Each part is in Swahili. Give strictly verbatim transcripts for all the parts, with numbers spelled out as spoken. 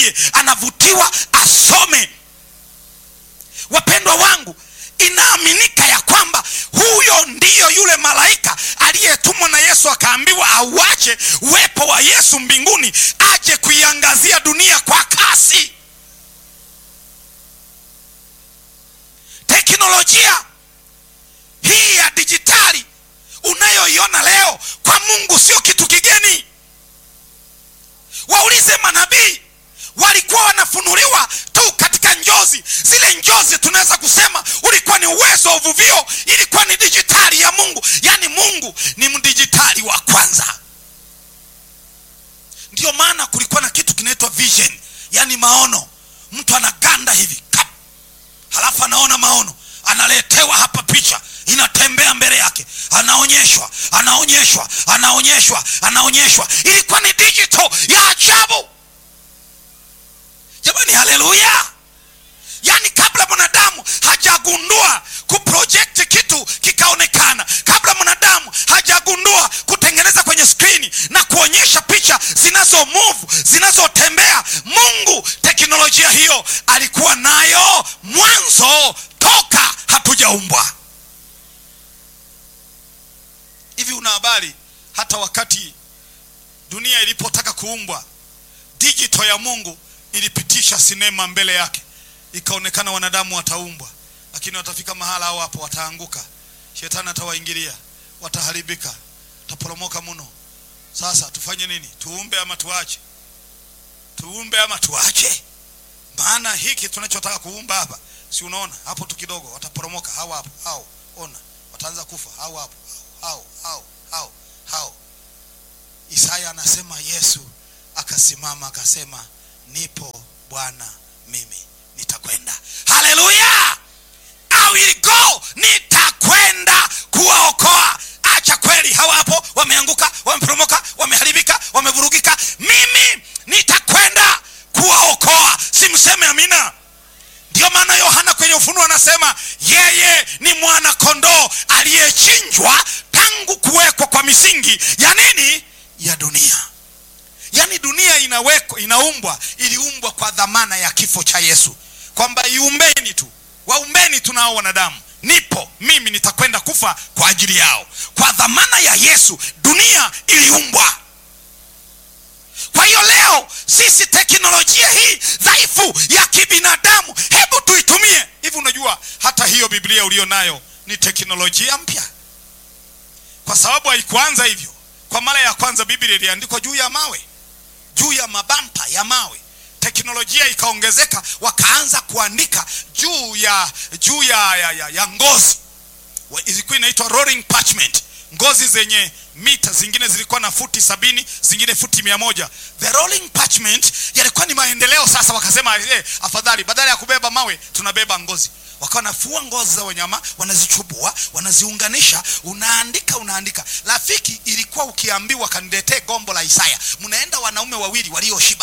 aangalie, anavutiwa asome. Wapendwa wangu, inaaminika ya kwamba huyo ndiyo yule malaika aliyetumwa na Yesu, akaambiwa auache uwepo wa Yesu mbinguni aje kuiangazia dunia kwa kasi. Teknolojia hii ya dijitali unayoiona leo kwa Mungu sio kitu kigeni. Waulize manabii, walikuwa wanafunuliwa tu katika njozi. Zile njozi tunaweza kusema ulikuwa ni uwezo wa uvuvio, ilikuwa ni dijitali ya Mungu. Yaani Mungu ni mdijitali wa kwanza. Ndio maana kulikuwa na kitu kinaitwa vision, yaani maono. Mtu anaganda hivi kap, halafu anaona maono, analetewa hapa picha inatembea mbele yake, anaonyeshwa anaonyeshwa anaonyeshwa anaonyeshwa. Ilikuwa ni digital ya ajabu. Jamani, haleluya! Yaani kabla mwanadamu hajagundua kuproject kitu kikaonekana, kabla mwanadamu hajagundua kutengeneza kwenye screen na kuonyesha picha zinazo move, zinazotembea, Mungu teknolojia hiyo alikuwa nayo mwanzo toka hatujaumbwa. Hivi una habari hata wakati dunia ilipotaka kuumbwa, digital ya Mungu ilipitisha sinema mbele yake, ikaonekana wanadamu wataumbwa, lakini watafika mahala hao hapo wataanguka, shetani atawaingilia, wataharibika, wataporomoka mno. Sasa tufanye nini? Tuumbe ama tuache? Tuumbe ama tuache? Maana hiki tunachotaka kuumba hapa, si unaona hapo tu kidogo wataporomoka hao hapo, hao ona wataanza kufa hao hapo, hao hao hao hao. Isaya anasema Yesu akasimama akasema, nipo Bwana, mimi nitakwenda. Haleluya! I will go, nitakwenda kuwaokoa. Acha kweli hawa hapo wameanguka, wameporomoka, wameharibika, wamevurugika. Mimi nitakwenda kuwaokoa. Simseme amina? Ndio maana Yohana kwenye Ufunuo anasema yeye ni mwana kondoo aliyechinjwa tangu kuwekwa kwa misingi ya nini? Ya dunia. Yaani dunia inawekwa, inaumbwa, iliumbwa kwa dhamana ya kifo cha Yesu. Kwamba iumbeni tu, waumbeni tu nao wanadamu, nipo mimi nitakwenda kufa kwa ajili yao. Kwa dhamana ya Yesu dunia iliumbwa. Kwa hiyo leo sisi teknolojia hii dhaifu ya kibinadamu, hebu tuitumie. Hivi unajua hata hiyo Biblia ulionayo ni teknolojia mpya, kwa sababu haikuanza hivyo. Kwa mara ya kwanza Biblia iliandikwa juu ya mawe, juu ya mabampa ya mawe. Teknolojia ikaongezeka, wakaanza kuandika juu ya juu ya ya, ya, ya ngozi. Ilikuwa inaitwa rolling parchment, ngozi zenye mita, zingine zilikuwa na futi sabini, zingine futi mia moja. The rolling parchment yalikuwa ni maendeleo. Sasa wakasema eh, afadhali badala ya kubeba mawe tunabeba ngozi. Wakawa nafua ngozi za wanyama, wanazichubua, wanaziunganisha, unaandika unaandika. Rafiki, ilikuwa ukiambiwa kaniletee gombo la Isaya, mnaenda wanaume wawili walioshiba.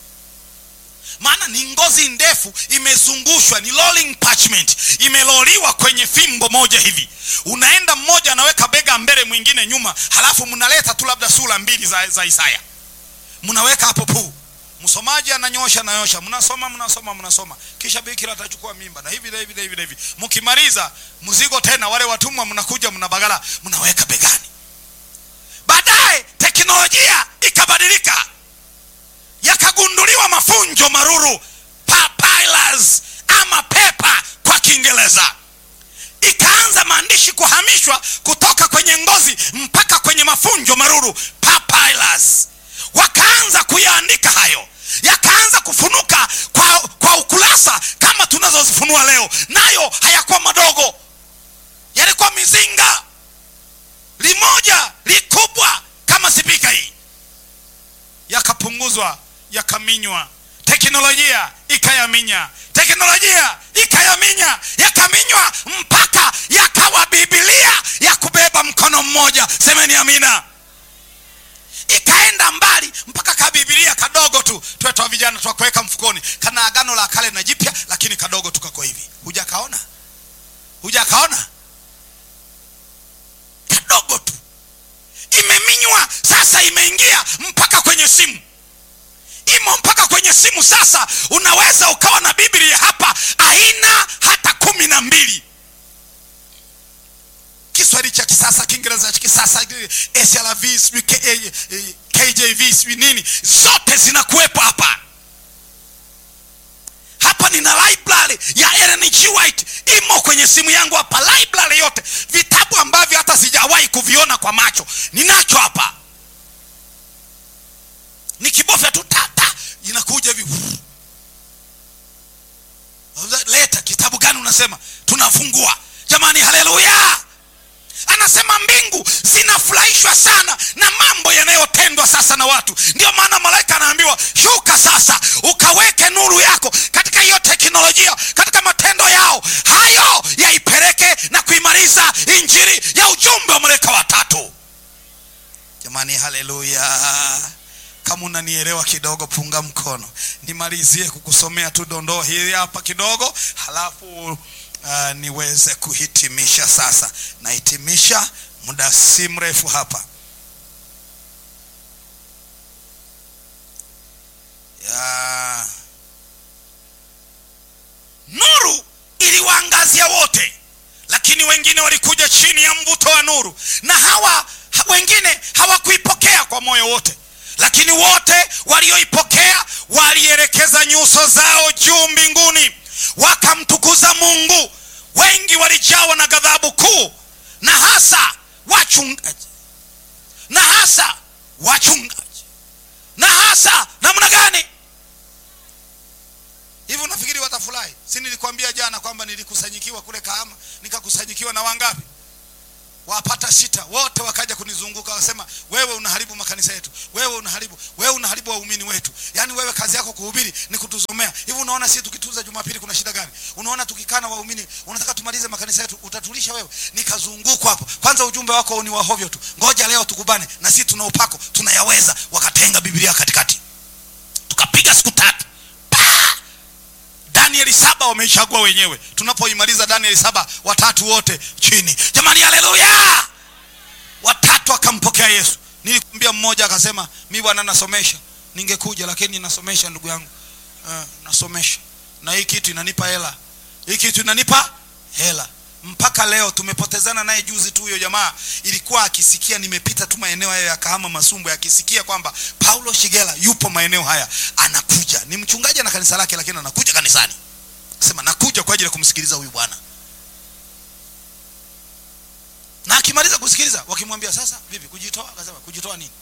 Maana ni ngozi ndefu imezungushwa, ni rolling parchment, imeloliwa kwenye fimbo moja hivi. Unaenda mmoja anaweka bega mbele, mwingine nyuma, halafu mnaleta tu labda sura mbili za, za Isaya, mnaweka hapo puu. Msomaji ananyosha ananyosha, mnasoma mnasoma mnasoma, kisha bikira atachukua mimba na hivi na hivi na hivi na hivi. Mkimaliza mzigo tena, wale watumwa mnakuja mnabagala, mnaweka begani. Baadaye teknolojia ikabadilika, yakagunduliwa mafunjo maruru, papyrus ama pepa kwa Kiingereza. Ikaanza maandishi kuhamishwa kutoka kwenye ngozi mpaka kwenye mafunjo maruru, papyrus. Wakaanza kuyaandika hayo, yakaanza kufunuka kwa, kwa ukurasa kama tunazozifunua leo. Nayo hayakuwa madogo, yalikuwa mizinga, limoja likubwa kama sipika hii. Yakapunguzwa, yakaminywa, teknolojia ikayaminya, teknolojia ikayaminya, yakaminywa mpaka yakawa Biblia ya kubeba mkono mmoja. Semeni amina. Ikaenda mbali mpaka ka Biblia kadogo tu, tuetwa vijana tuweka mfukoni, kana agano la kale na jipya, lakini kadogo tukako hivi. Hujakaona? Hujakaona? Kadogo tu. Imeminywa, sasa imeingia mpaka kwenye simu. imo mpaka kwenye simu. Sasa unaweza ukawa na Biblia hapa aina hata kumi na mbili. Kiswahili cha kisasa, Kiingereza cha kisasa, S L V, K J V, nini, zote zinakuwepo hapa. Hapa nina library ya Ellen G. White imo kwenye simu yangu hapa, library yote, vitabu ambavyo hata sijawahi kuviona kwa macho ninacho hapa. Nikibofya tu tata inakuja hivi. Leta kitabu gani unasema? Tunafungua. Jamani, haleluya. Anasema mbingu zinafurahishwa sana na mambo yanayotendwa sasa na watu. Ndio maana malaika anaambiwa, shuka sasa ukaweke nuru yako katika hiyo teknolojia, katika matendo yao hayo, yaipeleke na kuimaliza injili ya ujumbe wa malaika watatu. Jamani, haleluya. Kama unanielewa kidogo punga mkono. Nimalizie kukusomea tu dondoo hili hapa kidogo, halafu Uh, niweze kuhitimisha sasa. Nahitimisha muda si mrefu hapa. Ya... nuru iliwaangazia wote, lakini wengine walikuja chini ya mvuto wa nuru, na hawa wengine hawakuipokea kwa moyo wote. Lakini wote walioipokea walielekeza nyuso zao juu mbinguni, wakamtukuza Mungu. Wengi walijawa na ghadhabu kuu, na hasa wachungaji, na hasa wachungaji, na hasa namna gani? Hivi unafikiri watafurahi? Si nilikwambia jana kwamba nilikusanyikiwa kule Kahama, nikakusanyikiwa na wangapi? Wapata sita. Wote wakaja kunizunguka wasema, wewe unaharibu makanisa yetu, wewe unaharibu, wewe unaharibu waumini wetu. Yaani wewe kazi yako kuhubiri ni kutuzomea. Hivi unaona sisi tukituza Jumapili kuna shida gani? Unaona tukikana waumini unataka tumalize makanisa yetu, utatulisha wewe? Nikazunguka hapo. Kwanza ujumbe wako ni wa hovyo tu. Ngoja leo tukubane na sisi tuna upako, tunayaweza. Wakatenga Biblia katikati. Tukapiga siku tatu. Danieli saba wameichagua wenyewe. Tunapoimaliza Danieli saba, watatu wote chini. Jamani, haleluya. Watatu akampokea Yesu. Nilikwambia mmoja akasema, mimi bwana nasomesha. Ningekuja lakini nasomesha ndugu yangu. Uh, nasomesha. Na hii kitu inanipa hela. Hii kitu inanipa hela. Mpaka leo tumepotezana naye. Juzi tu huyo jamaa ilikuwa akisikia nimepita tu maeneo haya ya Kahama Masumbu, akisikia kwamba Paulo Shigela yupo maeneo haya, anakuja. Ni mchungaji na kanisa lake, lakini anakuja kanisani. Sema nakuja kwa ajili ya kumsikiliza huyu bwana. Na akimaliza kusikiliza wakimwambia, sasa vipi kujitoa? Akasema kujitoa nini?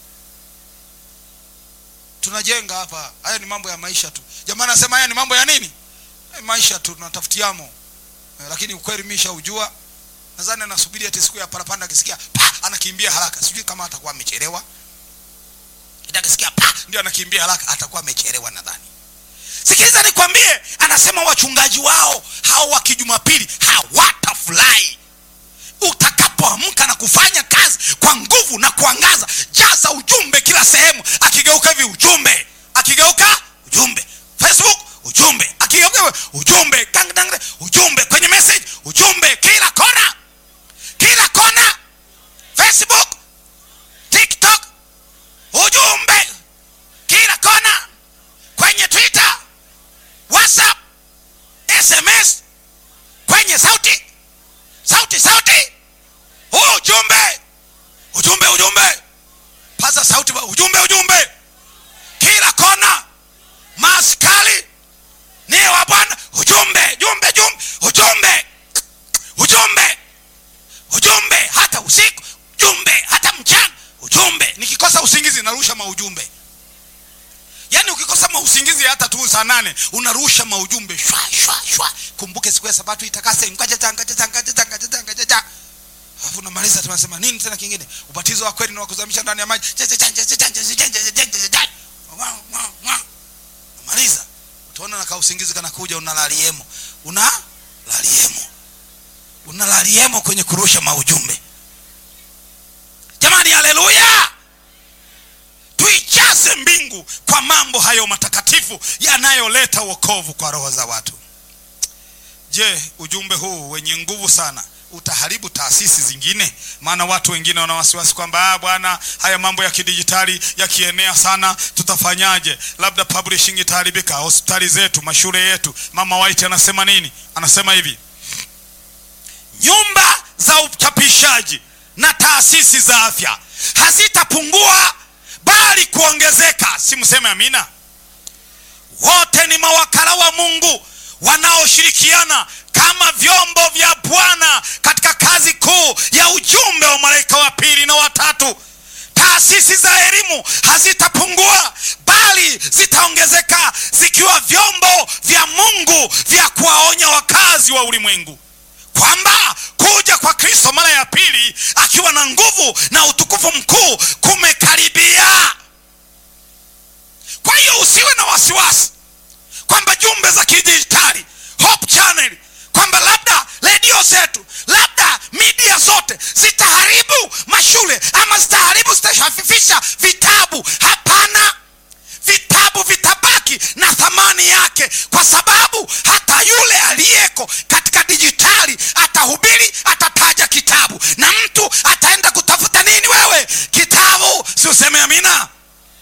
Tunajenga hapa. Haya ni mambo ya maisha tu. Jamaa anasema haya ni mambo ya nini? Haya maisha tu tunatafutiamo. Lakini ukweli misha ujua. Nadhani anasubiri ati siku ya parapanda akisikia pa anakimbia haraka. Sijui kama atakuwa amechelewa. Ita akisikia pa ndio anakimbia haraka, atakuwa amechelewa nadhani. Sikiliza nikwambie, anasema wachungaji wao hao wa Kijumapili hawatafurahi. Utakapoamka na kufanya kazi kwa nguvu na kuangaza, jaza ujumbe kila sehemu. Akigeuka hivi ujumbe, akigeuka ujumbe, Facebook ujumbe, akigeuka ujumbe, dang dang ujumbe, kwenye message ujumbe, kila kona, kila kona, Facebook, TikTok ujumbe, kila kona, kwenye Twitter, WhatsApp, S M S, kwenye sauti, sauti sauti, ujumbe, ujumbe ujumbe, paza sauti ujumbe ujumbe, kila kona, maskali ni wa Bwana, ujumbe jumbe jumbe, ujumbe ujumbe ujumbe, hata usiku ujumbe, hata mchana ujumbe. Nikikosa usingizi narusha maujumbe. Yaani ukikosa mausingizi hata tu saa nane unarusha maujumbe shwa shwa shwa. Kumbuke siku ya Sabato itakase, ngaja tanga tanga tanga tanga tanga. Alafu unamaliza tunasema nini tena kingine? Ubatizo wa kweli na kuzamisha ndani ya maji. Maliza. Utaona na kausingizi kana kuja, unalaliemo. Una laliemo. Unalaliemo kwenye kurusha maujumbe. Jamani, haleluya. Tuijaze mbingu kwa mambo hayo matakatifu yanayoleta wokovu kwa roho za watu. Je, ujumbe huu wenye nguvu sana utaharibu taasisi zingine. Maana watu wengine wana wasiwasi kwamba ah bwana, haya mambo ya kidijitali yakienea sana tutafanyaje? Labda publishing itaharibika, hospitali zetu, mashule yetu. Mama White anasema nini? Anasema hivi: nyumba za uchapishaji na taasisi za afya hazitapungua bali kuongezeka. Si mseme amina? Wote ni mawakala wa Mungu wanaoshirikiana kama vyombo vya Bwana katika kazi kuu ya ujumbe wa malaika wa pili na watatu. Taasisi za elimu hazitapungua bali zitaongezeka, zikiwa vyombo vya Mungu vya kuwaonya wakazi wa ulimwengu kwamba kuja kwa Kristo mara ya pili akiwa na nguvu na utukufu mkuu kumekaribia. Kwa hiyo usiwe na wasiwasi kwamba jumbe za kidijitali, Hope Channel, kwamba labda radio zetu, labda media zote zitaharibu mashule ama zitaharibu, zitashafifisha vitabu. Hapana, vitabu vitabaki na thamani yake, kwa sababu hata yule aliyeko katika dijitali atahubiri, atataja kitabu, na mtu ataenda kutafuta nini? Wewe, kitabu. Si useme amina?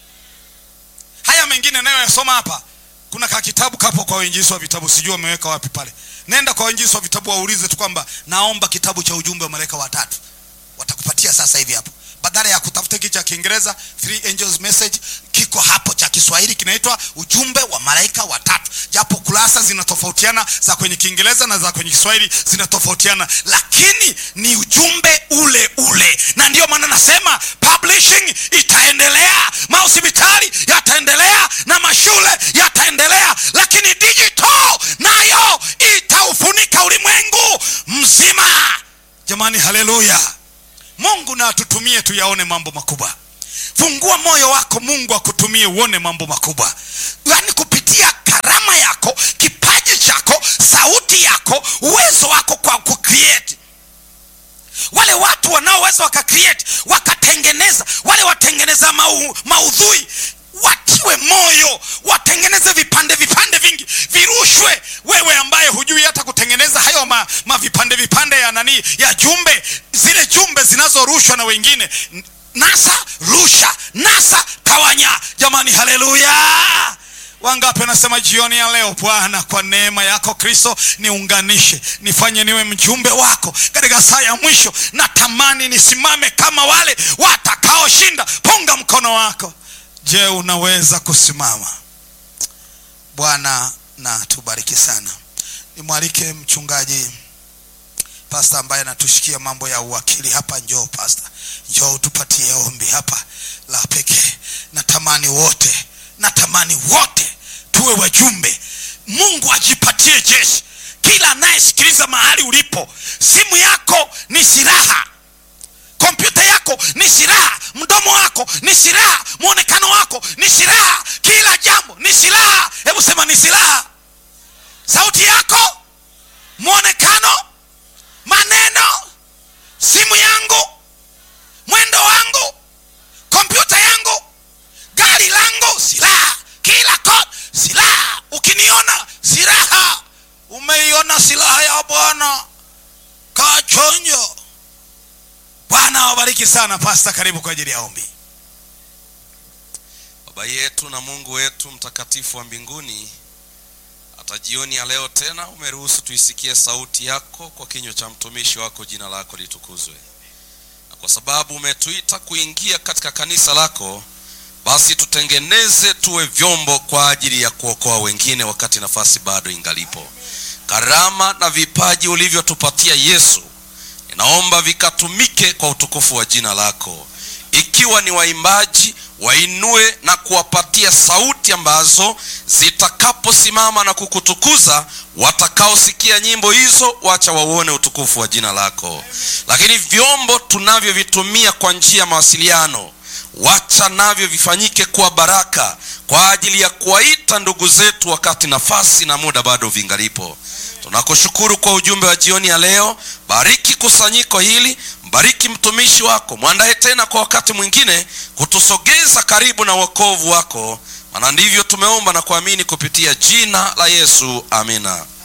Haya mengine nayo yasoma hapa. Kuna ka kitabu kapo kwa wainjilisti wa vitabu, sijui wameweka wapi pale. Nenda kwa wainjilisti wa vitabu waulize tu kwamba naomba kitabu cha ujumbe wa malaika watatu. Watakupatia sasa hivi hapo. Badala ya kutafuta kicha Kiingereza Three Angels Message, kiko hapo cha Kiswahili kinaitwa ujumbe wa malaika watatu. Japo kurasa zinatofautiana, za kwenye Kiingereza na za kwenye Kiswahili zinatofautiana, lakini ni ujumbe ule ule. Na ndio maana nasema publishing itaendelea, mahospitali yataendelea na mashule yataendelea, lakini digital nayo itaufunika ulimwengu mzima. Jamani, haleluya! Mungu na atutumie tuyaone mambo makubwa. Fungua moyo wako, Mungu akutumie uone mambo makubwa. Yaani kupitia karama yako, kipaji chako, sauti yako, uwezo wako kwa kucreate. Wale watu wanaoweza wakacreate, wakatengeneza, wale watengeneza mau, maudhui, watiwe moyo, watengeneze vipande vipande vingi, virushwe. Wewe ambaye hujui hata kutengeneza hayo ma, ma vipande vipande ya nani, ya jumbe, zile jumbe zinazorushwa na wengine, nasa rusha, nasa tawanya. Jamani, haleluya! Wangapi nasema jioni ya leo, Bwana kwa neema yako Kristo niunganishe, nifanye niwe mjumbe wako katika saa ya mwisho. Natamani nisimame kama wale watakaoshinda. Punga mkono wako. Je, unaweza kusimama? Bwana na tubariki sana. Nimwalike mchungaji pastor ambaye anatushikia mambo ya uwakili hapa. Njoo pastor, njoo tupatie ombi hapa la pekee. Natamani wote, natamani wote tuwe wajumbe. Mungu ajipatie jeshi. Kila anayesikiliza mahali ulipo, simu yako ni silaha, kompyuta yako ni silaha, mdomo wako ni silaha, muonekano wako ni silaha, kila jambo ni silaha. Hebu sema ni silaha. Sauti yako, muonekano, maneno, simu yangu, mwendo wangu, kompyuta yangu, gari langu, silaha. Kila kod silaha. Ukiniona silaha, umeiona silaha ya Bwana, kachonjo. Bwana wabariki sana. Pastor, karibu kwa ajili ya ombi. Baba yetu na Mungu wetu mtakatifu wa mbinguni, hata jioni ya leo tena umeruhusu tuisikie sauti yako kwa kinywa cha mtumishi wako. Jina lako litukuzwe. Na kwa sababu umetuita kuingia katika kanisa lako, basi tutengeneze tuwe vyombo kwa ajili ya kuokoa wengine wakati nafasi bado ingalipo. Karama na vipaji ulivyotupatia Yesu, naomba vikatumike kwa utukufu wa jina lako. Ikiwa ni waimbaji, wainue na kuwapatia sauti ambazo zitakaposimama na kukutukuza, watakaosikia nyimbo hizo wacha waone utukufu wa jina lako. Lakini vyombo tunavyovitumia kwa njia ya mawasiliano, wacha navyo vifanyike kuwa baraka kwa ajili ya kuwaita ndugu zetu wakati nafasi na muda bado vingalipo. Tunakushukuru kwa ujumbe wa jioni ya leo. Bariki kusanyiko hili, bariki mtumishi wako, mwandae tena kwa wakati mwingine kutusogeza karibu na wokovu wako. Maana ndivyo tumeomba na kuamini kupitia jina la Yesu, amina.